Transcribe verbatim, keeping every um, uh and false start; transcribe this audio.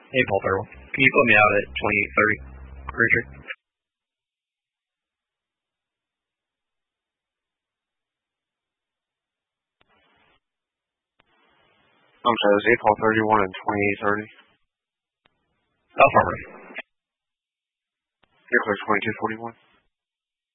April third one. Can you put me out at twenty-eight thirty, Richard? I'm sorry, it's April thirty-one and twenty-eight thirty. Affirmative. Aircraft twenty-two forty-one.